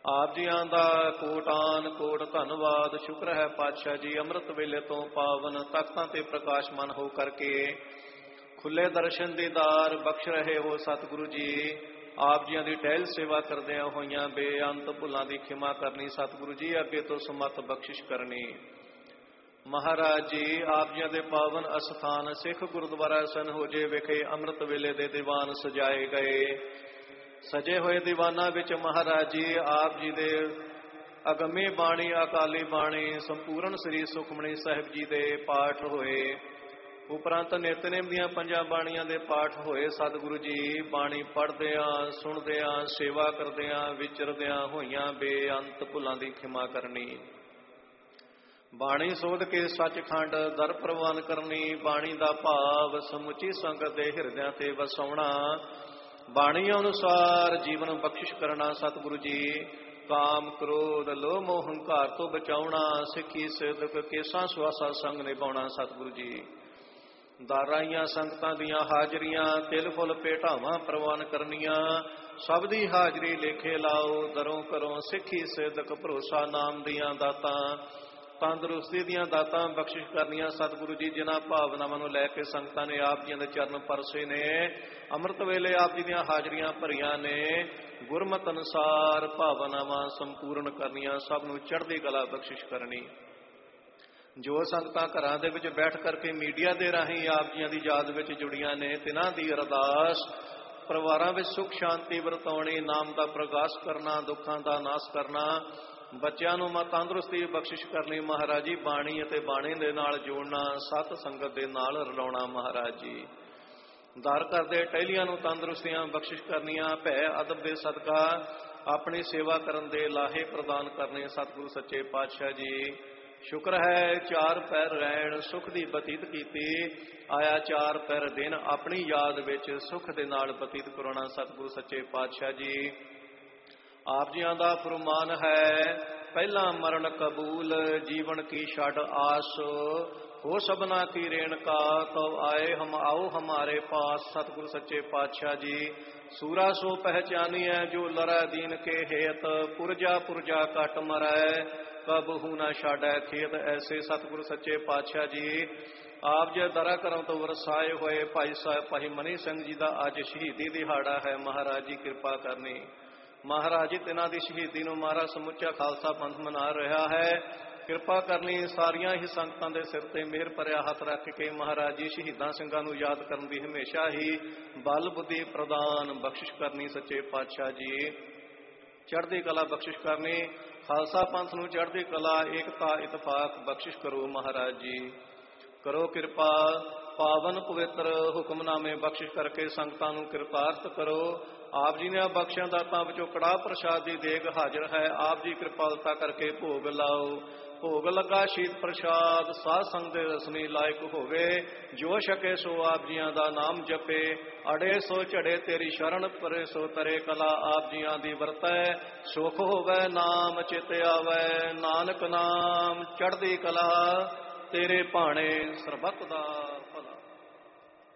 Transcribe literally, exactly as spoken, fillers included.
ਆਪ ਜੀਆਂ ਦਾ ਕੋਟਾਨ ਕੋਟ ਧੰਨਵਾਦ। ਸ਼ੁਕਰ ਹੈ ਪਾਤਸ਼ਾਹ ਜੀ, ਅੰਮ੍ਰਿਤ ਵੇਲੇ ਤੋਂ ਪਾਵਨ ਤਖਤਾਂ ਤੇ ਪ੍ਰਕਾਸ਼ਮਾਨ ਹੋ ਕਰਕੇ ਖੁੱਲੇ ਦਰਸ਼ਨ ਦੀਦਾਰ ਬਖਸ਼ ਰਹੇ ਹੋ ਸਤਿਗੁਰੂ ਜੀ। ਆਪ ਜੀਆਂ ਦੀ ਟਹਿਲ ਸੇਵਾ ਕਰਦਿਆਂ ਹੋਈਆਂ ਬੇਅੰਤ ਭੁੱਲਾਂ ਦੀ ਖਿਮਾ ਕਰਨੀ ਸਤਿਗੁਰੂ ਜੀ, ਅੱਗੇ ਤੋਂ ਸਮਤ ਬਖਸ਼ਿਸ਼ ਕਰਨੀ। ਮਹਾਰਾਜ ਜੀ, ਆਪ ਜੀਆਂ ਦੇ ਪਾਵਨ ਅਸਥਾਨ ਸਿੱਖ ਗੁਰਦੁਆਰਾ ਸਨਹੋਜੇ ਵਿਖੇ ਅੰਮ੍ਰਿਤ ਵੇਲੇ ਦੇ ਦੀਵਾਨ ਸਜਾਏ ਗਏ। ਸਜੇ ਹੋਏ ਦੀਵਾਨਾਂ ਵਿੱਚ ਮਹਾਰਾਜ ਜੀ ਆਪ ਜੀ ਦੇ ਅਗੰਮੀ ਬਾਣੀ, ਅਕਾਲੀ ਬਾਣੀ, ਸੰਪੂਰਨ ਸ੍ਰੀ ਸੁਖਮਨੀ ਸਾਹਿਬ ਜੀ ਦੇ ਪਾਠ ਹੋਏ। ਉਪਰੰਤ ਨਿਤਨੇਮ ਦੀਆਂ ਪੰਜਾਂ ਬਾਣੀਆਂ ਦੇ ਪਾਠ ਹੋਏ। ਸਤਿਗੁਰੂ ਜੀ, ਬਾਣੀ ਪੜ੍ਹਦਿਆਂ, ਸੁਣਦਿਆਂ, ਸੇਵਾ ਕਰਦਿਆਂ, ਵਿਚਰਦਿਆਂ ਹੋਈਆਂ ਬੇਅੰਤ ਭੁੱਲਾਂ ਦੀ ਖਿਮਾ ਕਰਨੀ। ਬਾਣੀ ਸੋਧ ਕੇ ਸੱਚਖੰਡ ਦਰ ਪ੍ਰਵਾਨ ਕਰਨੀ। ਬਾਣੀ ਦਾ ਭਾਵ ਸਮੁੱਚੀ ਸੰਗਤ ਦੇ ਹਿਰਦਿਆਂ ਤੇ ਵਸਾਉਣਾ। ਬਾਣੀ ਅਨੁਸਾਰ ਜੀਵਨ ਬਖਸ਼ਿਸ਼ ਕਰਨਾ ਸਤਿਗੁਰੂ ਜੀ। ਕਾਮ ਕ੍ਰੋਧ ਲੋਭ ਮੋਹ ਹੰਕਾਰ ਤੋਂ ਬਚਾਉਣਾ। ਸਿੱਖੀ ਸਿਦਕ ਕੇਸਾਂ ਸੁਆਸਾ ਸੰਗ ਨਿਭਾਉਣਾ ਸਤਿਗੁਰੂ ਜੀ। ਦਾਰਾਈਆਂ ਸੰਗਤਾਂ ਦੀਆਂ ਹਾਜ਼ਰੀਆਂ, ਤਿਲ ਫੁੱਲ ਭੇਟਾਵਾਂ ਪ੍ਰਵਾਨ ਕਰਨੀਆਂ। ਸਭ ਦੀ ਹਾਜ਼ਰੀ ਲੇਖੇ ਲਾਓ। ਦਰੋਂ ਘਰੋਂ ਸਿੱਖੀ ਸਿਦਕ ਭਰੋਸਾ ਨਾਮ ਦੀਆਂ ਦਾਤਾਂ, ਤੰਦਰੁਸਤੀ ਦੀਆਂ ਦਾਤਾਂ ਬਖਸ਼ਿਸ਼ ਕਰਨੀਆਂ ਸਤਿਗੁਰੂ ਜੀ। ਜਿਨ੍ਹਾਂ ਭਾਵਨਾਵਾਂ ਨੂੰ ਲੈ ਕੇ ਸੰਗਤਾਂ ਨੇ ਆਪ ਜੀਆਂ ਦੇ ਚਰਨ ਪਰਸੇ ਨੇ, ਅੰਮ੍ਰਿਤ ਵੇਲੇ ਆਪ ਜੀ ਦੀਆਂ ਹਾਜ਼ਰੀਆਂ ਭਰੀਆਂ ਨੇ, ਗੁਰਮਤਿ ਅਨੁਸਾਰ ਭਾਵਨਾਵਾਂ ਸੰਪੂਰਨ ਕਰਨੀਆਂ। ਸਭ ਨੂੰ ਚੜ੍ਹਦੀ ਕਲਾ ਬਖਸ਼ਿਸ਼ ਕਰਨੀ। ਜੋ ਸੰਗਤਾਂ ਘਰਾਂ ਦੇ ਵਿੱਚ ਬੈਠ ਕਰਕੇ ਮੀਡੀਆ ਦੇ ਰਾਹੀਂ ਆਪ ਜੀਆਂ ਦੀ ਯਾਦ ਵਿੱਚ ਜੁੜੀਆਂ ਨੇ, ਤਿਨਾਂ ਦੀ ਅਰਦਾਸ ਪਰਿਵਾਰਾਂ ਵਿੱਚ ਸੁੱਖ ਸ਼ਾਂਤੀ ਵਰਤਾਉਣੀ, ਨਾਮ ਦਾ ਪ੍ਰਗਾਸ ਕਰਨਾ, ਦੁੱਖਾਂ ਦਾ ਨਾਸ ਕਰਨਾ, ਬੱਚਿਆਂ ਨੂੰ ਮਤ ਤੰਦਰੁਸਤੀ ਬਖਸ਼ਿਸ਼ ਕਰਨੀ ਮਹਾਰਾਜ ਜੀ। ਬਾਣੀ ਅਤੇ ਬਾਣੀ ਦੇ ਨਾਲ ਜੋੜਨਾ, ਸਤ ਸੰਗਤ ਦੇ ਨਾਲ ਰਲਾਉਣਾ ਮਹਾਰਾਜ ਜੀ। ਦਰ ਕਰਦੇ ਟਹਿਲੀਆਂ ਨੂੰ ਤੰਦਰੁਸਤੀਆਂ ਬਖਸ਼ਿਸ਼ ਕਰਨੀਆਂ। ਭੈ ਅਦਬ ਦੇ ਸਦਕਾ ਆਪਣੀ ਸੇਵਾ ਕਰਨ ਦੇ ਲਾਹੇ ਪ੍ਰਦਾਨ ਕਰਨੇ ਸਤਿਗੁਰੂ ਸੱਚੇ ਪਾਤਸ਼ਾਹ ਜੀ। ਸ਼ੁਕਰ ਹੈ ਚਾਰ ਪਹਿਰ ਰਹਿਣ ਸੁਖ ਦੀ ਬਤੀਤ ਕੀਤੀ। ਆਇਆ ਚਾਰ ਪਹਿਰ ਦਿਨ ਆਪਣੀ ਯਾਦ ਵਿੱਚ ਸੁਖ ਦੇ ਨਾਲ ਬਤੀਤ ਕਰਾਉਣਾ ਸਤਿਗੁਰੂ ਸੱਚੇ ਪਾਤਸ਼ਾਹ ਜੀ। ਆਪ ਜੀਆਂ ਦਾ ਫਰਮਾਨ ਹੈ, ਪਹਿਲਾ ਮਰਨ ਕਬੂਲ ਜੀਵਨ ਕੀ ਛੱਡ ਆਸ, ਹੋ ਸਭਨਾ ਕੀ ਰੇਣਕਾ ਤੋ ਆਏ ਹਮ ਆਓ ਹਮਾਰੇ ਪਾਸ। ਸਤਿਗੁਰੂ ਸੱਚੇ ਪਾਤਸ਼ਾਹ ਜੀ। ਸੂਰਾ ਸੋ ਪਹਿਚਾਨੀਐ ਜੋ ਲਰੈ ਦੀਨ ਕੇ ਹੇਤ, ਪੁਰਜਾ ਪੁਰਜਾ ਕਟ ਮਰੈ ਕਬਹੂ ਨਾ ਛਾੜੈ ਖੇਤ। ਐਸੇ ਸਤਿਗੁਰੂ ਸੱਚੇ ਪਾਤਸ਼ਾਹ ਜੀ ਆਪ ਜੇ ਦਰਾ ਕਰਮ ਤੋਂ ਵਰਸਾਏ ਹੋਏ ਭਾਈ ਸਾਹਿਬ ਭਾਈ ਮਨੀ ਸਿੰਘ ਜੀ ਦਾ ਅੱਜ ਸ਼ਹੀਦੀ ਦਿਹਾੜਾ ਹੈ। ਮਹਾਰਾਜ ਜੀ ਕਿਰਪਾ ਕਰਨੀ। ਮਹਾਰਾਜ ਜੀ ਤਿਨਾਂ ਦੀ ਸ਼ਹੀਦੀ ਨੂੰ ਮਹਾਰਾਜ ਸਮੁੱਚਾ ਖਾਲਸਾ ਪੰਥ ਮਨਾ ਰਿਹਾ ਹੈ। ਕਿਰਪਾ ਕਰਨੀ। ਸਾਰੀਆਂ ਹੀ ਸੰਗਤਾਂ ਦੇ ਸਿਰ ਤੇ ਮਿਹਰ ਭਰਿਆ ਹੱਥ ਰੱਖ ਕੇ ਮਹਾਰਾਜ ਜੀ ਸ਼ਹੀਦਾਂ ਸਿੰਘਾਂ ਨੂੰ ਯਾਦ ਕਰਨ ਦੀ ਹਮੇਸ਼ਾ ਹੀ ਬਲ ਬੁੱਧੀ ਪ੍ਰਦਾਨ ਬਖਸ਼ਿਸ਼ ਕਰਨੀ ਸੱਚੇ ਪਾਤਸ਼ਾਹ ਜੀ। ਚੜ੍ਹਦੀ ਕਲਾ ਬਖਸ਼ਿਸ਼ ਕਰਨੀ। ਖਾਲਸਾ ਪੰਥ ਨੂੰ ਚੜ੍ਹਦੀ ਕਲਾ, ਏਕਤਾ, ਇਤਫਾਕ ਬਖਸ਼ਿਸ਼ ਕਰੋ ਮਹਾਰਾਜ ਜੀ। ਕਰੋ ਕਿਰਪਾ। ਪਾਵਨ ਪਵਿੱਤਰ ਹੁਕਮਨਾਮੇ ਬਖਸ਼ਿਸ਼ ਕਰਕੇ ਸੰਗਤਾਂ ਨੂੰ ਕਿਰਪਾਰਤ ਕਰੋ। ਆਪ ਜੀ ਨੇ ਬਖਸ਼ਿਆਂ ਦਾਤਾਂ ਵਿੱਚੋਂ ਕੜਾਹ ਪ੍ਰਸ਼ਾਦ ਦੀ ਦੇਗ ਹਾਜ਼ਰ ਹੈ। ਆਪ ਜੀ ਕਿਰਪਾਲਤਾ ਕਰਕੇ ਭੋਗ ਲਾਓ। ਭੋਗ ਲੱਗਾ ਸ਼ੀਤ ਪ੍ਰਸ਼ਾਦ ਸਾਧ ਸੰਗ ਦੇ ਰਸਨੀ ਲਾਇਕ ਹੋਵੇ। ਜੋ ਛਕੇ ਸੋ ਆਪ ਜੀਆਂ ਦਾ ਨਾਮ ਜਪੇ, ਅੜੇ ਸੋ ਝੜੇ ਤੇਰੀ ਸ਼ਰਨ ਪਰੇ ਸੋ ਤਰੇ ਕਲਾ ਆਪ ਜੀਆਂ ਦੀ ਵਰਤੈ। ਸੁਖ ਹੋਵੇ ਨਾਮ ਚਿਤ ਆਵੈ, ਨਾਨਕ ਨਾਮ ਚੜ੍ਹਦੀ ਕਲਾ ਤੇਰੇ ਭਾਣੇ ਸਰਬੱਤ ਦਾ।